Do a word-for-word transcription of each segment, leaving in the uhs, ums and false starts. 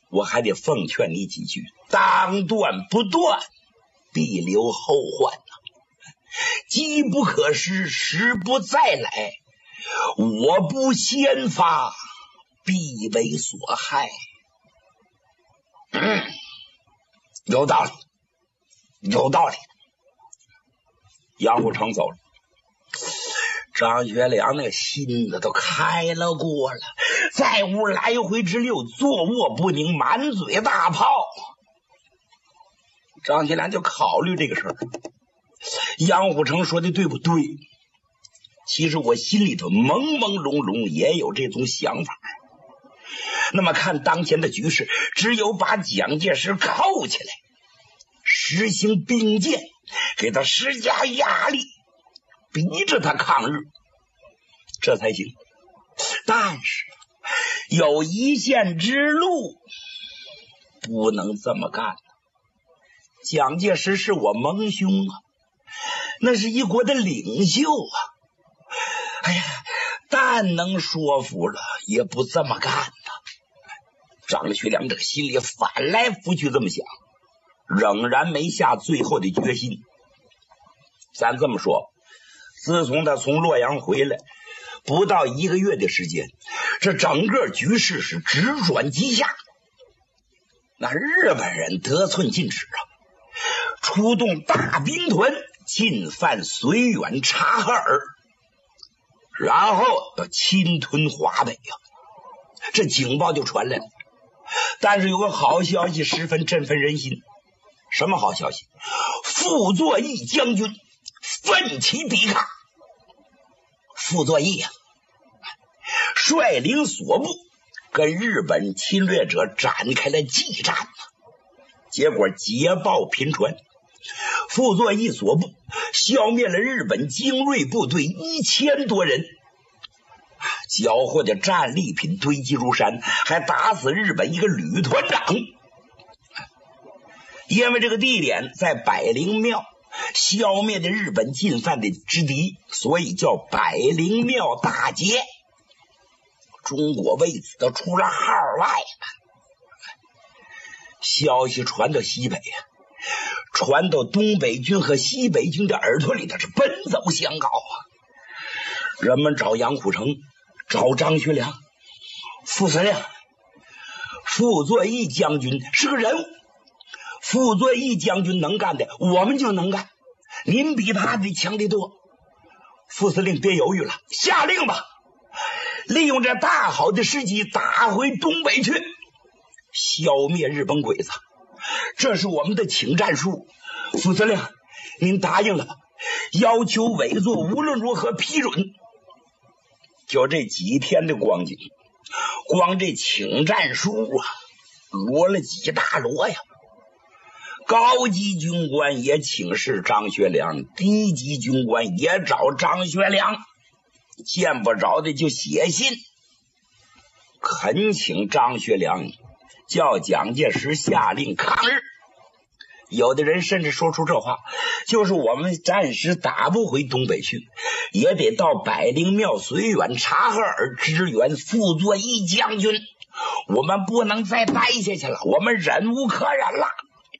我还得奉劝你几句：当断不断，必留后患呐、啊！机不可失，时不再来。我不先发，必为所害。嗯，有道理，有道理。杨虎城走了，张学良那个心子都开了过了，在屋来回直溜，坐卧不宁，满嘴大泡。张学良就考虑这个事儿，杨虎城说的对不对？其实我心里头朦朦胧胧也有这种想法。那么看当前的局势，只有把蒋介石铐起来，实行兵谏，给他施加压力，逼着他抗日，这才行。但是有一线之路，不能这么干。蒋介石是我盟兄啊，那是一国的领袖啊。哎呀，但能说服了，也不这么干呢。张学良这个心里翻来覆去这么想，仍然没下最后的决心。咱这么说，自从他从洛阳回来，不到一个月的时间，这整个局势是直转急下。那日本人得寸进尺啊，出动大兵团进犯绥远、察哈尔，然后要侵吞华北啊！这警报就传来了。但是有个好消息十分振奋人心。什么好消息？傅作义将军奋起抵抗。傅作义呀、啊，率领所部跟日本侵略者展开了激战、啊、结果捷报频传，傅作义所部消灭了日本精锐部队一千多人，缴获的战利品堆积如山，还打死日本一个旅团长。因为这个地点在百灵庙，消灭的日本进犯的之敌，所以叫百灵庙大捷。中国为此都出了号外了。消息传到西北啊，传到东北军和西北军的耳朵里，他是奔走相告啊。人们找杨虎城，找张学良，副司令，傅作义将军是个人物，傅作义将军能干的，我们就能干，您比他得强得多。副司令别犹豫了，下令吧，利用这大好的时机打回东北去，消灭日本鬼子，这是我们的请战书。副司令您答应了吧？要求委座无论如何批准。就这几天的光景，光这请战书啊，摞了几大摞呀。高级军官也请示张学良，低级军官也找张学良，见不着的就写信恳请张学良叫蒋介石下令抗日。有的人甚至说出这话，就是我们暂时打不回东北去，也得到百灵庙、绥远、察哈尔支援傅作义将军，我们不能再待下去了，我们忍无可忍了。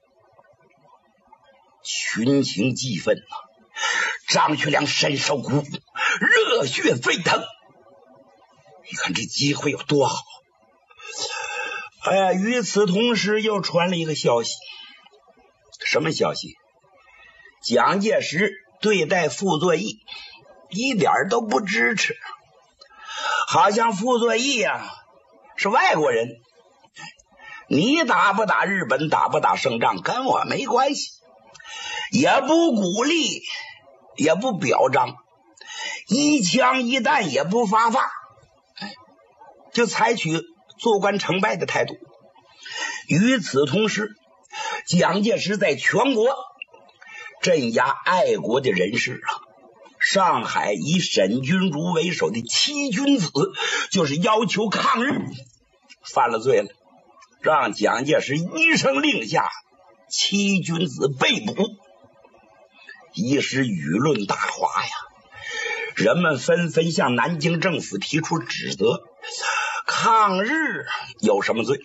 群情激愤啊！张学良身受鼓舞，热血沸腾。你看这机会有多好！哎呀，与此同时又传了一个消息。什么消息？蒋介石对待傅作义一点都不支持，好像傅作义啊是外国人，你打不打日本，打不打胜仗跟我没关系，也不鼓励，也不表彰，一枪一弹也不发发，就采取坐观成败的态度。与此同时，蒋介石在全国镇压爱国的人士啊，上海以沈钧儒为首的七君子就是要求抗日，犯了罪了，让蒋介石一声令下，七君子被捕，一时舆论大哗呀，人们纷纷向南京政府提出指责，抗日有什么罪？